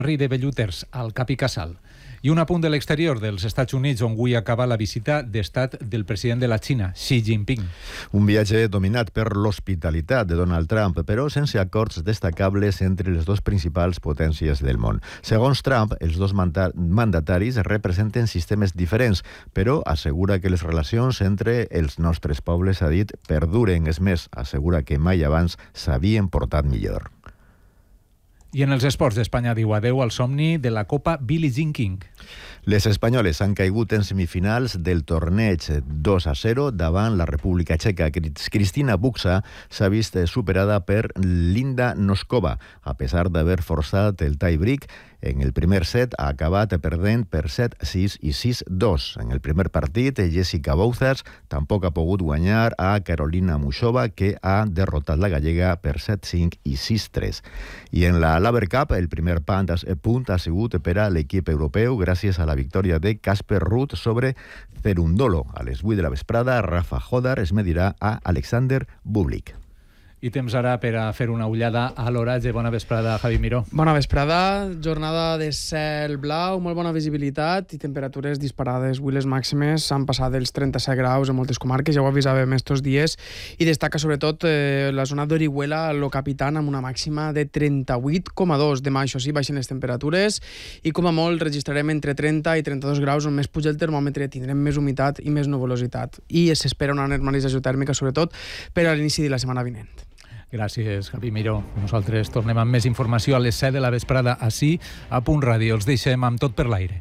barri de Bellúters, al Cap i Casal. I un apunt de l'exterior dels Estats Units, on avui acaba la visita d'estat del president de la Xina, Xi Jinping. Un viatge dominat per l'hospitalitat de Donald Trump, però sense acords destacables entre les dues principals potències del món. Segons Trump, els dos mandataris representen sistemes diferents, però assegura que les relacions entre els nostres pobles, ha dit, perduren. És més, assegura que mai abans s'havien portat millor. I en els esports d'Espanya diu adeu al somni de la Copa Billie Jean King. Les espanyoles han caigut en semifinals del torneig 2-0 davant la República Txeca. Cristina Buxa s'ha vist superada per Linda Noskova, a pesar d'haver forçat el tie-break. En el primer set ha acabat perdent per 7-6 i 6-2. En el primer partit, Jessica Bouzas tampoc ha pogut guanyar a Carolina Muchova, que ha derrotat la gallega per 7-5 i 6-3. I en la Laver Cup, el primer punt ha sigut per a l'equip europeu gràcies a la victòria de Casper Ruud sobre Cerundolo. A les 8 de la vesprada, Rafa Hodar es medirà a Alexander Bublik. I temps ara per a fer una ullada a l'oratge. Bona vesprada, Javi Miró. Bona vesprada, jornada de cel blau, molt bona visibilitat i temperatures disparades. Avui les màximes han passat dels 37 graus en moltes comarques, ja ho avisàvem estos dies, i destaca sobretot la zona d'Orihuela, lo Capitán, amb una màxima de 38,2. Demà, això sí, baixen les temperatures i com a molt registrarem entre 30 i 32 graus, on més puja el termòmetre, tindrem més humitat i més nuvolositat. I s'espera una normalització tèrmica, sobretot per a l'inici de la setmana vinent. Gràcies, Javi Miró. Nosaltres tornem amb més informació a les 7 de la vesprada ací, a Punt Ràdio. Els deixem amb Tot per l'aire.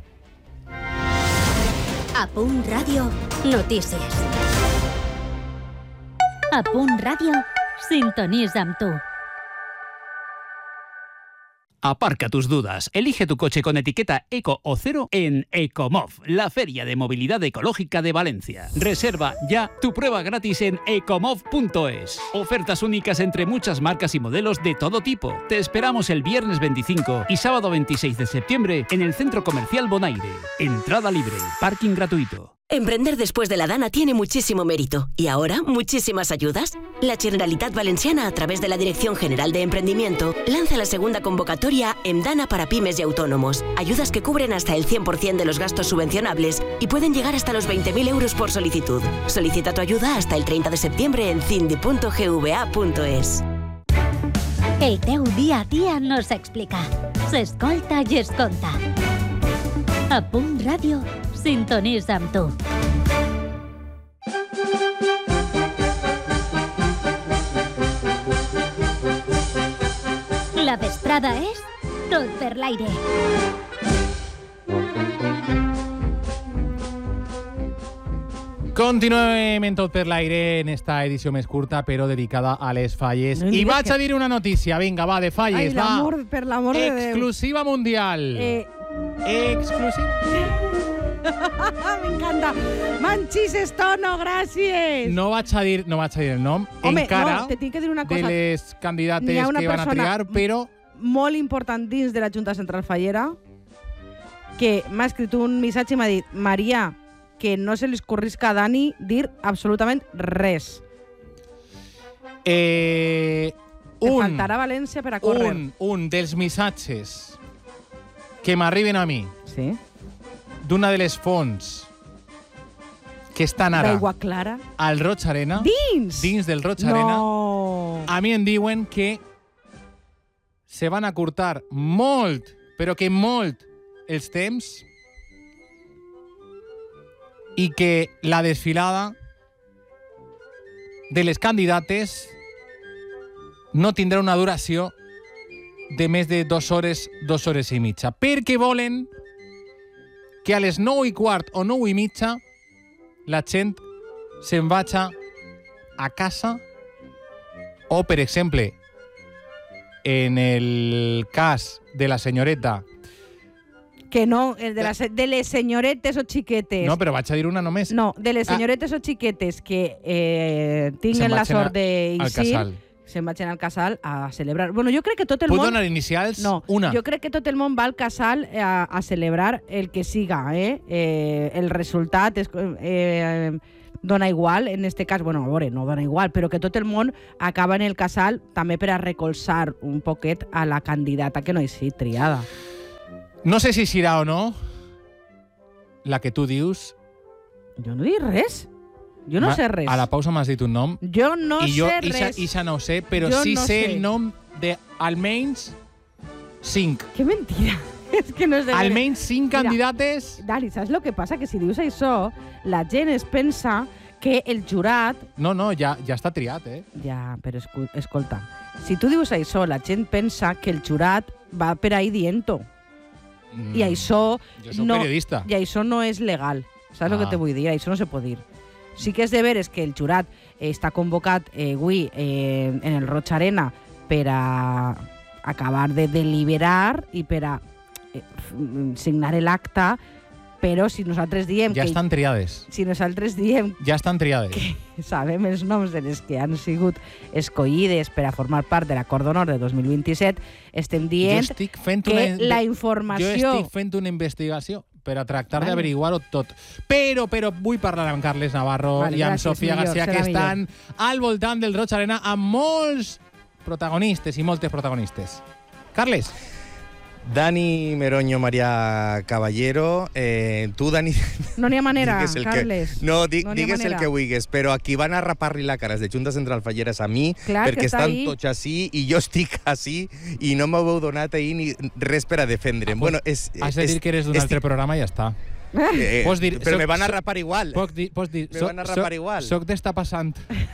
A Punt Ràdio, notícies. A Punt Ràdio, sintonitza amb tu. Aparca tus dudas. Elige tu coche con etiqueta Eco o Cero en Ecomov, la feria de movilidad ecológica de Valencia. Reserva ya tu prueba gratis en ecomov.es. Ofertas únicas entre muchas marcas y modelos de todo tipo. Te esperamos el viernes 25 y sábado 26 de septiembre en el Centro Comercial Bonaire. Entrada libre, parking gratuito. Emprender después de la Dana tiene muchísimo mérito y ahora muchísimas ayudas. La Generalitat Valenciana, a través de la Dirección General de Emprendimiento, lanza la segunda convocatoria EMDANA para pymes y autónomos. Ayudas que cubren hasta el 100% de los gastos subvencionables y pueden llegar hasta los 20.000 euros por solicitud. Solicita tu ayuda hasta el 30 de septiembre en cindi.gva.es. El teu dia a dia no s'explica. S'escolta i es conta. A Punt Ràdio, sintonitza amb tu. La vesprada és Tot per l'aire. Continuem en Tot per l'aire en esta edició més curta, però dedicada a les falles. I vaig a dir una notícia, vinga, va, de falles, va. Per l'amor de Déu. Exclusiva mundial. Exclusiva. M'encanta. Manchis Estono, gràcies. No vaig a dir el nom. Home, encara no, te tinc que dir una cosa. De les candidates que van a triar, però molt important dins de la Junta Central Fallera, que m'ha escrit un missatge i m'ha dit: Maria, que no se li escorrisca a Dani dir absolutament res. Te faltarà València per a córrer. Un dels missatges que m'arriben a mi, sí, d'una de les fonts que estan ara d'aigua clara al Roig Arena, dins del Roig Arena, a mi em diuen que se van acurtar molt, però que molt, els temps i que la desfilada de les candidates no tindrà una duració de més de 2 hores i mitja, perquè volen que a les 9:15 o 9:30 la gent se'n vagi a casa o, per exemple, en el cas de la senyoreta... Que no, el de les senyoretes o xiquetes. No, però vaig a dir una només. No, de les senyoretes o xiquetes que tinguen la sort d'eixir, se'n vagin al casal a celebrar. Bueno, jo crec que tot el món... Puc donar inicials? No, una. Jo crec que tot el món va al casal a celebrar el que siga, el resultat és... dona igual, en este cas, bueno, a veure, no dona igual, però que tot el món acaba en el casal també per a recolzar un poquet a la candidata que no és triada. No sé si serà o no la que tu dius. Jo no dic res. Jo no sé res. A la pausa m'has dit un nom. Jo no I jo sé res. Ixa no ho sé, però Jo sí no sé sé. el nom de almenys 5. Que mentira. És que no sé. Almenys 5 candidates. Dani, saps el que passa? Que si dius això, la gent es pensa que el jurat... No, ja està triat, eh? Ja, però escolta, si tu dius això, la gent pensa que el jurat va per ahí dient-ho. I això Jo soc periodista. I això no és legal. Saps el que te vull dir? Això no se pot dir. Sí que és de veres que el jurat està convocat avui en el Roig Arena per a acabar de deliberar i per a signar l'acte, però si nosaltres diem Ja que... estan triades. Si nosaltres diem Ja estan triades. que sabem els noms de les que han sigut escollides per a formar part de l'Acord d'Honor de 2027, estem dient Jo estic fent que la informació... Jo estic fent una investigació per a tractar d'averiguar-ho tot. Però vull parlar amb Carles Navarro i amb Sofia García, que estan al voltant del Roig Arena amb molts protagonistes i moltes protagonistes. Carles. Dani Meroño, María Caballero, tu, Dani... No n'hi ha manera, digues el Carles. Que, no, digues el que vulguis, però aquí van a rapar-li la cara de Junta Central Fallera a mi, clar, perquè estan ahí. tots així i jo estic així i no m'heu donat ahir ni res per a defendre'm. Bueno, has de dir que eres d'un altre programa i ja està. Pots dir, però me van a rapar igual. Pots dir, me van a rapar igual. Soc d'esta passant.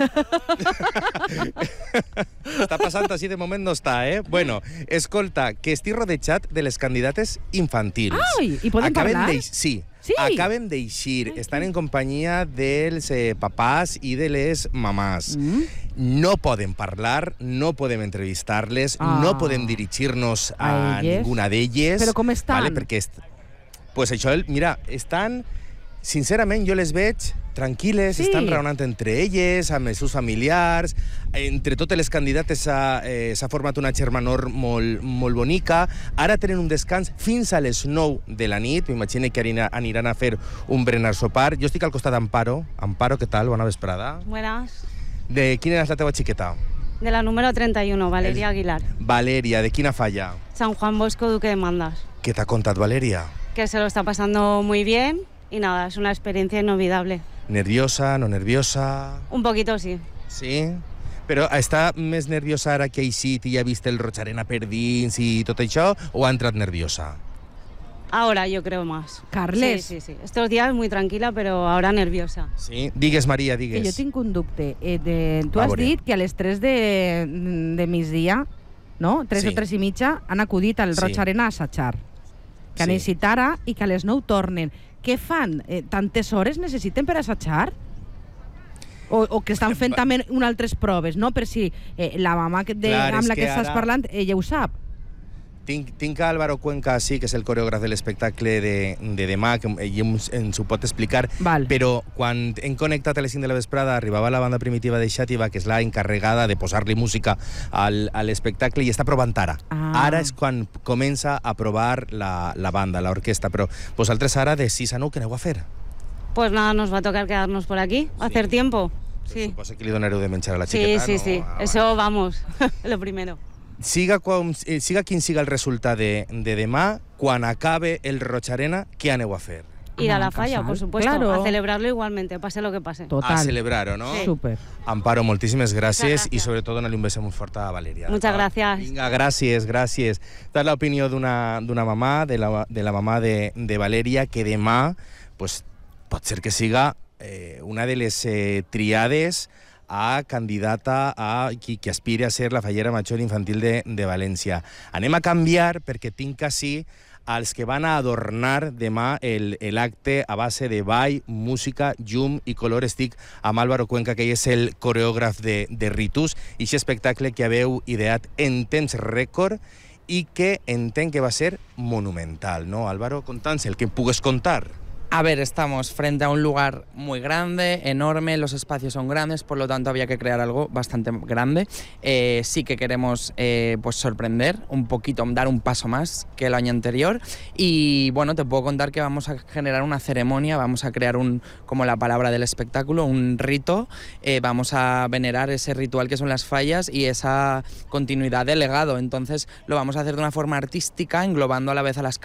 Està passant així, de moment no està, eh? Bueno, escolta, que estic rodejat de les candidates infantils. Ai, i podem parlar? Sí. Sí. Acaben d'eixir, estan en companyia dels papàs i de les mamàs. No podem parlar, no podem entrevistar-les, no podem dirigir-nos a ninguna d'elles. Però com estan? Vale? Perquè pues això, mira, estan... Sincerament, jo les veig tranquil·les, estan raonant entre elles, amb els seus familiars. Entre totes les candidates s'ha format una germanor molt bonica. Ara tenen un descans fins a les 9 de la nit. M'imagino que aniran a fer un berenar sopar. Jo estic al costat d'Amparo. Amparo, què tal? Bona vesprada. Buenas. De quina és la teva xiqueta? De la número 31, Valeria Aguilar. Valeria, de quina falla? San Juan Bosco, Duque de Mandas. ¿Qué te ha contado Valeria? Que se lo está pasando muy bien y nada, es una experiencia inolvidable. ¿Nerviosa, no nerviosa? Un poquito sí. Sí? Però està més nerviosa ara que ha eixit i ja ha vist el Roig Arena per dins i tot això, o ha entrat nerviosa? Ahora yo creo más. Carles. Sí. Estos días muy tranquila, pero ahora nerviosa. Sí? Digues, Maria, digues. Que jo tinc un dubte. Tu has dit que a les 3 de migdia, no? 3 o 3 i mitja, han acudit al Roig Arena a assajar. Que han eixit ara i que a les 9 tornen. Què fan? Tantes hores necessiten per assajar? O que estan fent també unes altres proves, no? Per si la mama amb la que estàs parlant, ella ho sap. Tinc a Álvaro Cuenca, sí, que és el coreògraf de l'espectacle de demà, que ell ens ho pot explicar, però quan hem connectat a les 5 de la vesprada arribava la banda primitiva de Xàtiva, que és la encarregada de posar-li música a l'espectacle, i està provant ara. Ara és quan comença a provar la banda, l'orquestra, però vosaltres ara de 6 a 9 què aneu a fer? Pues nada, nos va a tocar quedarnos por aquí, hacer tiempo. Sí. Suposo que li donareu de menjar a la xiqueta, sí, sí. Eso vamos, lo primero. Siga quin siga el resultat de demà, quan acabe el Roig Arena, què aneu a fer? Ir a la falla, por supuesto, a celebrarlo igualmente, pase lo que pase. Total. A celebrar-ho, no? Sí. Súper. Amparo, moltíssimes gràcies i sobretot donar-li un beso molt fort a Valeria. Muchas gracias. Vinga, gràcies. Esta és l'opinió d'una mamà, de la mamà de Valeria, que demà pues, pot ser que siga una de les triades a candidata a qui aspira a ser la fallera major infantil de València. Anem a canviar perquè tinc així els que van a adornar demà l'acte a base de ball, música, llum i color. Estic amb Álvaro Cuenca, que és el coreògraf de Ritus, i aquest espectacle que haveu ideat en temps rècord i que entenc que va ser monumental, ¿no, Álvaro? Conta'ns el que pugues contar. A ver, estamos frente a un lugar muy grande, enorme, los espacios son grandes, por lo tanto había que crear algo bastante grande. Sí que queremos pues sorprender un poquito, dar un paso más que el año anterior. Y bueno, te puedo contar que vamos a generar una ceremonia, vamos a crear como la palabra del espectáculo, un rito. Vamos a venerar ese ritual que son las fallas y esa continuidad del legado. Entonces lo vamos a hacer de una forma artística, englobando a la vez a las